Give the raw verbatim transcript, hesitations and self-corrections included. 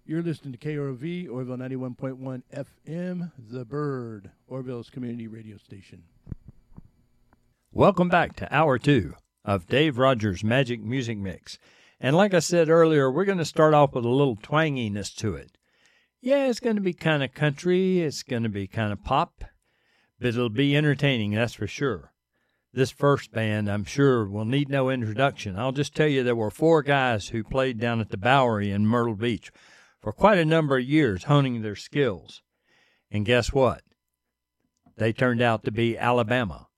You're listening to K R O V, Orville ninety-one point one F M, The Bird, Orville's community radio station. Welcome back to Hour two of Dave Rogers' Magic Music Mix. And like I said earlier, we're going to start off with a little twanginess to it. Yeah, it's going to be kind of country, it's going to be kind of pop, but it'll be entertaining, that's for sure. This first band, I'm sure, will need no introduction. I'll just tell you there were four guys who played down at the Bowery in Myrtle Beach for quite a number of years, honing their skills. And guess what? They turned out to be Alabama.